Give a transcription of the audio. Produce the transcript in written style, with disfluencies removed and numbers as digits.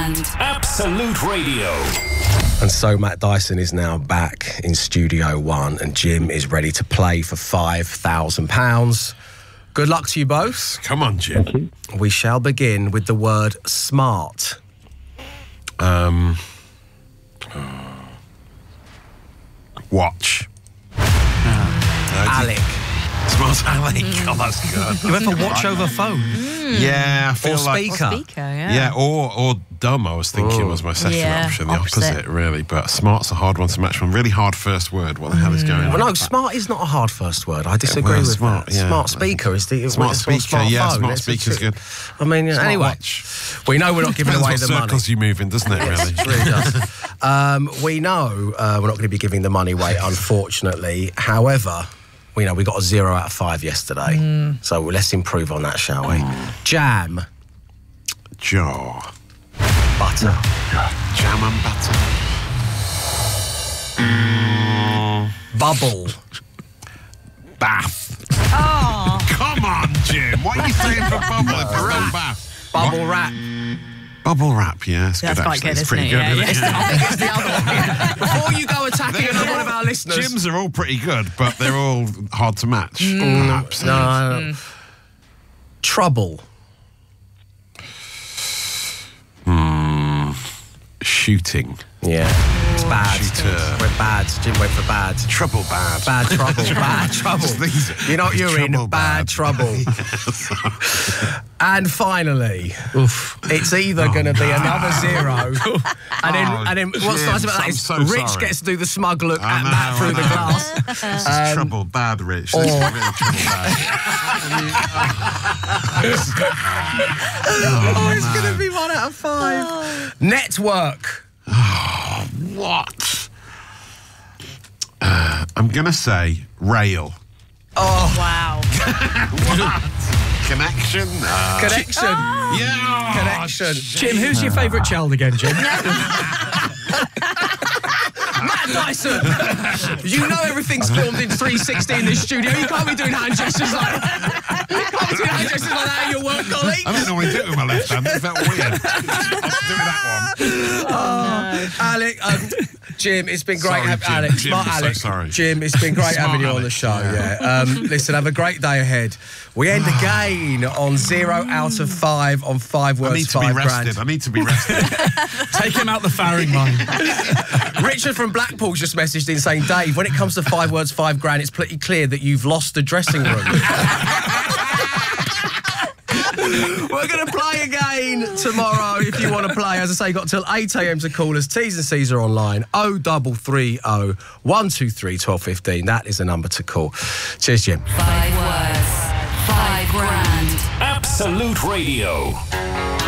grand. Absolute Radio. And so Matt Dyson is now back in Studio One and Jim is ready to play for £5,000. Good luck to you both. Come on, Jim. We shall begin with the word smart. Watch. Alec. Smart Alec. Oh, that's good. You ever watch over phone? Yeah, I feel Or like... speaker. Speaker, yeah. Yeah, or dumb, I was thinking was my second Yeah, option. The opposite. opposite, really. But smart's a hard one to match one. Really hard first word. What the hell is going on? Well, no, smart is not a hard first word. I disagree well, with smart, that. yeah. Smart speaker is the... Smart speaker, yeah, phone. smart It's speaker's good. I mean, Smart anyway, watch. we know we're not giving Depends away what the money. circles you move in, doesn't it, really? It really does. We know we're not going to be giving the money away, unfortunately. However, we know we got a 0 out of 5 yesterday. So let's improve on that, shall we? Jam. Jar. Butter. Jam and butter. Bubble. Bath. Oh. Come on, Jim. What are you saying for bubble if there's no bath? Bubble wrap. Bubble wrap, yeah. It's That's good, quite actually. good, It's pretty isn't it? good, Yeah, isn't it? I think it's the other one. Before you go attacking another one of our listeners. Gyms are all pretty good, but they're all hard to match, perhaps. No. Trouble. Shooting. Yeah. It's bad. Shooter. We're bad. Jim went for bad. Trouble bad. Bad trouble. Bad trouble. You know what you're in? Trouble Bad trouble. And finally, it's either going to be another 0, and then what's Jim, nice about that is I'm so Rich sorry. gets to do the smug look I at know, Matt through I the know. glass. This is trouble bad, Rich. This is really trouble bad. Oh, it's going to be 1 out of 5. Network. What? I'm going to say rail. Oh, Wow. Connection? connection. Yeah. Connection. Jim, who's your favourite child again, Jim? Matt Dyson. You know everything's filmed in 360 in this studio. You can't be doing hand gestures like that. You can't be doing hand gestures like that at your work colleague. I don't normally do it with my left hand. It felt weird. I'll do that one. Alec, Jim, it's been great Sorry, having Jim. Alex. Jim, Smart I'm so Alex. sorry. Jim, it's been great Smart having you on the Alex, show. yeah. Yeah. Listen, have a great day ahead. We end again on 0 out of 5 on 5 words. I need to be 5 rested. grand. I need to be rested. Take him out the firing line. Richard from Blackpool's just messaged in saying, Dave, when it comes to 5 words, 5 grand, it's pretty clear that you've lost the dressing room. We're going to play again tomorrow if you want to play. As I say, got till 8 a.m. to call us. T's and C's are online. 0330 123 1215. That is the number to call. Cheers, Jim. 5 words, 5 grand. Absolute Radio.